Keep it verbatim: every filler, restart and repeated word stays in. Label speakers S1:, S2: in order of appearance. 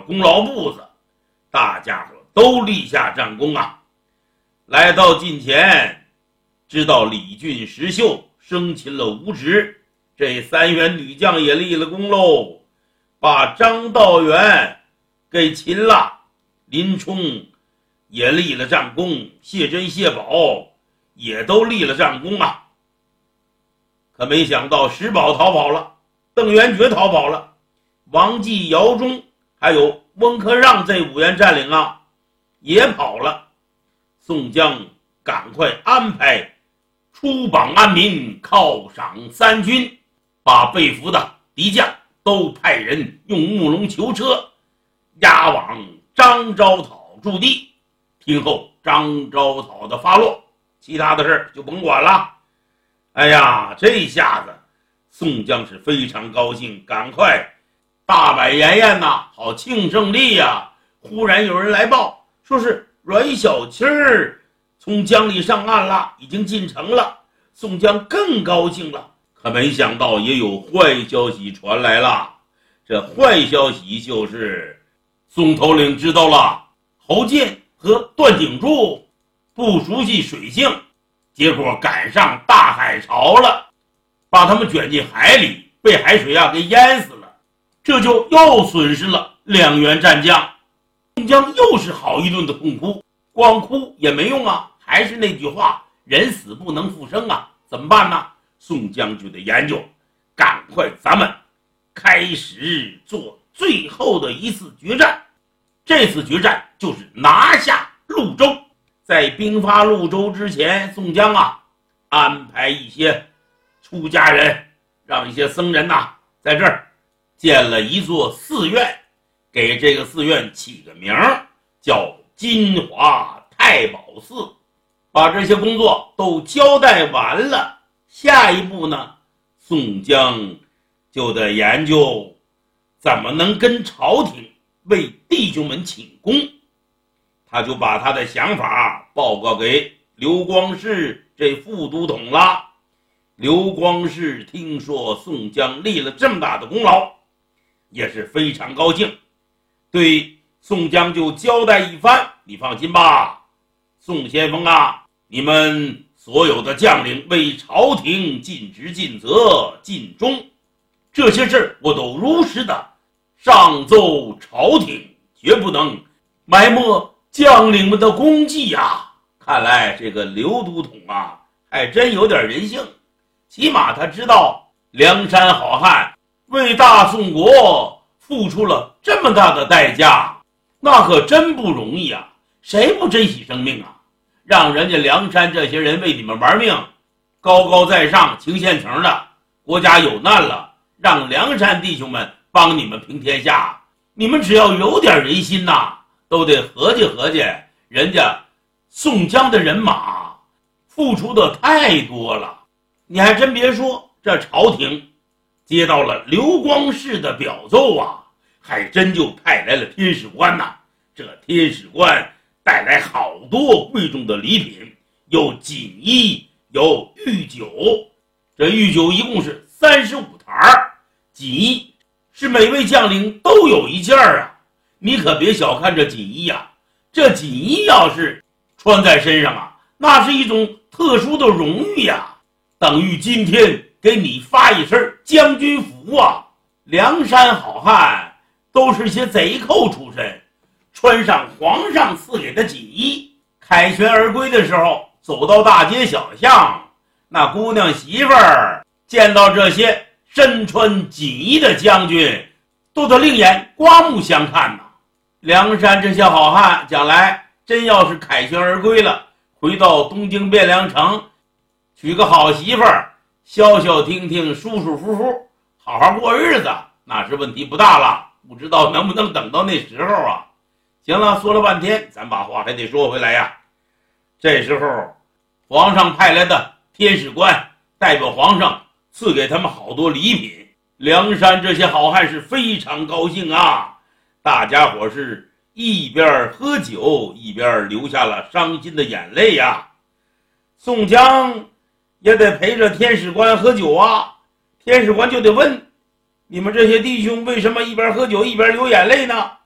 S1: 功劳簿子，大家伙都立下战功啊。来到近前，知道李俊、石秀生擒了吴直，这三员女将也立了功喽，把张道元给擒了，林冲也立了战功，谢珍、谢宝也都立了战功啊。可没想到石宝逃跑了，邓元觉逃跑了，王继、姚忠还有温克让这五员占领啊也跑了。宋江赶快安排出榜安民，犒赏三军，把被俘的敌将都派人用木龙囚车押往张昭讨驻地，听候张昭讨的发落，其他的事就甭管了。哎呀，这下子宋江是非常高兴，赶快大摆筵宴呐，好庆胜利呀！忽然有人来报，说是阮小七儿从江里上岸了，已经进城了。宋江更高兴了，可没想到也有坏消息传来了。这坏消息就是宋头领知道了侯健和段景柱不熟悉水性，结果赶上大海潮了，把他们卷进海里，被海水啊给淹死了，这就又损失了两员战将。宋江又是好一顿的痛哭，光哭也没用啊，还是那句话，人死不能复生啊，怎么办呢？宋江就得研究，赶快咱们开始做最后的一次决战。这次决战就是拿下潞州。在兵发潞州之前，宋江啊安排一些出家人，让一些僧人呐、啊、在这儿建了一座寺院，给这个寺院起个名叫金华太保寺。把这些工作都交代完了，下一步呢，宋江就得研究怎么能跟朝廷为弟兄们请功。他就把他的想法报告给刘光世这副都统了。刘光世听说宋江立了这么大的功劳，也是非常高兴，对宋江就交代一番：你放心吧，宋先锋啊，你们所有的将领为朝廷尽职尽责尽忠，这些事我都如实的上奏朝廷，绝不能埋没将领们的功绩啊。看来这个刘都统啊还真有点人性，起码他知道梁山好汉为大宋国付出了这么大的代价，那可真不容易啊，谁不珍惜生命啊？让人家梁山这些人为你们玩命，高高在上情现成的，国家有难了，让梁山弟兄们帮你们平天下，你们只要有点人心呐、啊，都得合计合计，人家宋江的人马付出的太多了。你还真别说，这朝廷接到了刘光世的表奏啊，还真就派来了天使官呐、啊。这天使官带来好多贵重的礼品，有锦衣，有御酒。这御酒一共是三十五坛，锦衣是每位将领都有一件啊。你可别小看这锦衣啊，这锦衣要是穿在身上啊，那是一种特殊的荣誉呀，等于今天给你发一身将军服啊。梁山好汉都是些贼寇出身，穿上皇上赐给的锦衣，凯旋而归的时候，走到大街小巷，那姑娘媳妇儿见到这些身穿锦衣的将军，都得另眼刮目相看呐。梁山这些好汉将来真要是凯旋而归了，回到东京汴梁城，娶个好媳妇儿，消消停停，舒舒服服，好好过日子，那是问题不大了。不知道能不能等到那时候啊。行了，说了半天，咱把话还得说回来呀。这时候皇上派来的天使官代表皇上赐给他们好多礼品，梁山这些好汉是非常高兴啊。大家伙是一边喝酒一边流下了伤心的眼泪呀。宋江也得陪着天使官喝酒啊，天使官就得问：你们这些弟兄为什么一边喝酒一边流眼泪呢？